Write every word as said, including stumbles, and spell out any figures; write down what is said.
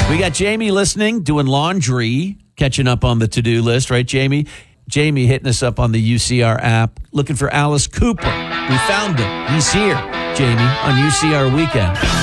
We got Jamie listening, doing laundry, catching up on the to-do list, right, Jamie? Jamie hitting us up on the U C R app, looking for Alice Cooper. We found him. He's here, Jamie, on U C R Weekend.